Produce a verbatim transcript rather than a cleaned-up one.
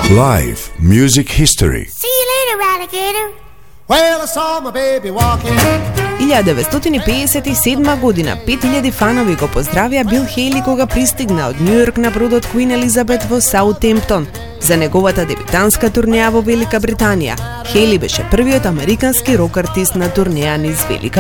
Live Music History. See you later, alligator. Well, I saw my baby walking. илјадесетте деветстотини пеесет и седма година пет илјади фанови го поздравија Бил Хејли кога пристигна од Њујорк на бродот Куин Елизабет во Саутемптон за неговата дебютантска турнеја во Велика Британија. Хејли беше првиот американски рок артист на турнеја низ Велика